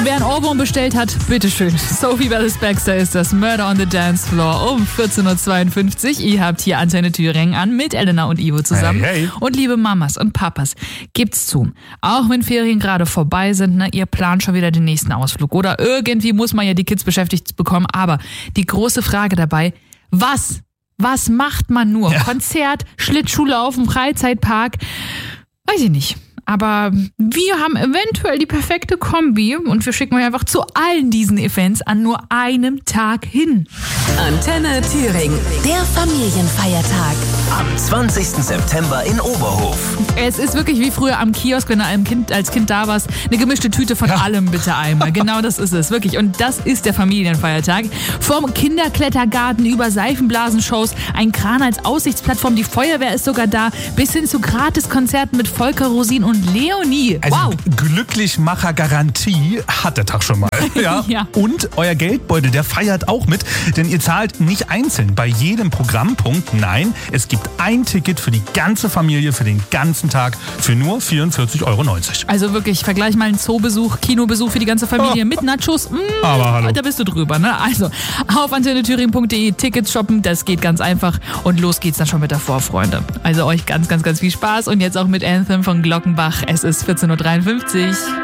Wer ein Ohrwurm bestellt hat, bitteschön. Sophie Ellis-Bextor ist das Murder on the Dance Floor um 14.52 Uhr. Ihr habt hier Antenne Thüringen an mit Elena und Ivo zusammen. Hey. Und liebe Mamas und Papas, gibt's zu. Auch wenn Ferien gerade vorbei sind, ne, ihr plant schon wieder den nächsten Ausflug. Oder irgendwie muss man ja die Kids beschäftigt bekommen. Aber die große Frage dabei, was macht man nur? Ja. Konzert, Schlittschuhlaufen, Freizeitpark? Weiß ich nicht. Aber wir haben eventuell die perfekte Kombi und wir schicken euch einfach zu allen diesen Events an nur einem Tag hin. Antenne Thüringen, der Familienfeiertag. Am 20. September in Oberhof. Es ist wirklich wie früher am Kiosk, wenn du als Kind da warst, eine gemischte Tüte von allem bitte einmal. Genau das ist es, wirklich. Und das ist der Familienfeiertag. Vom Kinderklettergarten über Seifenblasenshows, ein Kran als Aussichtsplattform, die Feuerwehr ist sogar da, bis hin zu Gratiskonzerten mit Volker Rosin und Leonie. Also wow. Glücklichmacher-Garantie hat der Tag schon mal. Ja. Ja. Und euer Geldbeutel, der feiert auch mit, denn ihr zahlt nicht einzeln bei jedem Programmpunkt. Nein, es gibt ein Ticket für die ganze Familie für den ganzen Tag für nur 44,90 Euro. Also wirklich, vergleich mal einen Zoobesuch, Kinobesuch für die ganze Familie mit Nachos. Aber hallo. Da bist du drüber, ne? Also auf antennethüringen.de Tickets shoppen, das geht ganz einfach. Und los geht's dann schon mit der Vorfreude. Also euch ganz, ganz, ganz viel Spaß und jetzt auch mit Anthem von Glockenbach. Es ist 14.53 Uhr.